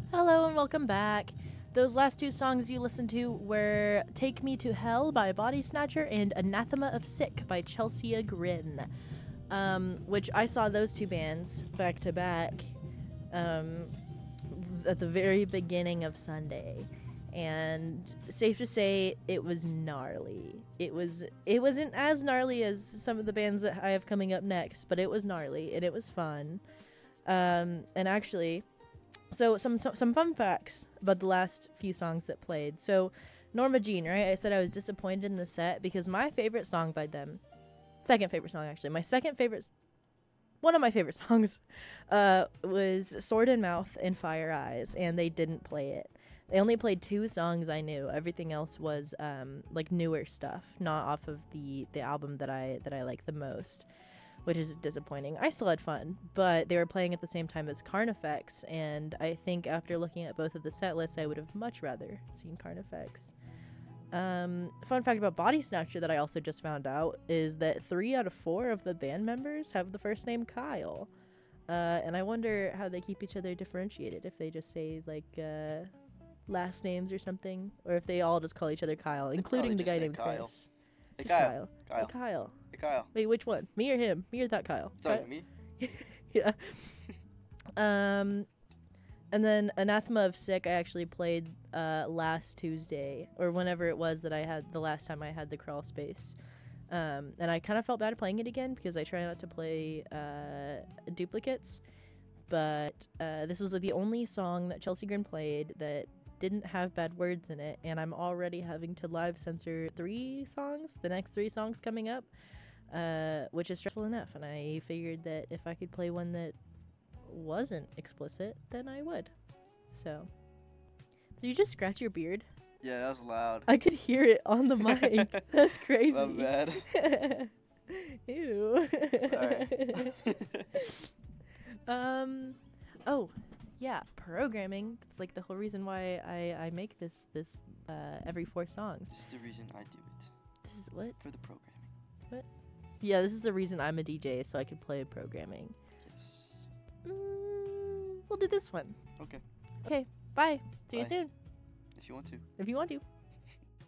Hello and welcome back. Those last two songs you listened to were Take Me to Hell by Body Snatcher and Anathema of Sick by Chelsea Grin, which I saw those two bands back to back at the very beginning of Sunday. And safe to say, it was gnarly. It wasn't as gnarly as some of the bands that I have coming up next, but it was gnarly and it was fun. And actually, so some fun facts about the last few songs that played. So Norma Jean, right? I said I was disappointed in the set because my favorite song by them, second favorite song actually, one of my favorite songs, was Sword in Mouth and Fire Eyes, and they didn't play it. They only played two songs I knew. Everything else was like newer stuff, not off of the album that I like the most, which is disappointing. I still had fun, but they were playing at the same time as Carnifex, and I think after looking at both of the set lists, I would have much rather seen Carnifex. Fun fact about Body Snatcher that I also just found out is that 3 out of 4 of the band members have the first name Kyle. And I wonder how they keep each other differentiated, if they just say, like, last names or something, or if they all just call each other Kyle, including the guy named Kyle. Chris. Hey, Just Kyle. Kyle. Hey, Kyle. Hey, Kyle. Wait, which one? Me or him? Me or that Kyle? Talking to me? Yeah. And then Anathema of Sick I actually played last Tuesday, or whenever it was that I had the last time I had the crawl space. And I kind of felt bad playing it again because I try not to play duplicates. But this was the only song that Chelsea Grin played that didn't have bad words in it, and I'm already having to live censor 3 songs, the next 3 songs coming up, which is stressful enough, and I figured that if I could play one that wasn't explicit, then I would. So, did you just scratch your beard? Yeah, that was loud. I could hear it on the mic. That's crazy. My bad. Ew. Sorry. Oh, yeah, programming. It's like the whole reason why I make this every 4 songs. This is the reason I do it. This is what? For the programming. What? Yeah, this is the reason I'm a DJ, so I can play programming. Yes. We'll do this one. Okay. Okay, bye. See you Bye. soon. If you want to. If you want to.